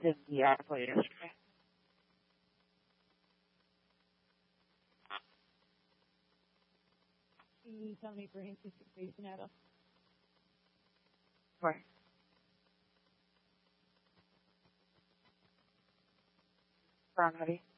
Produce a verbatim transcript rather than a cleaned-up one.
did the article yesterday. Can you tell me brain situation at all? Where? Brown hoodie.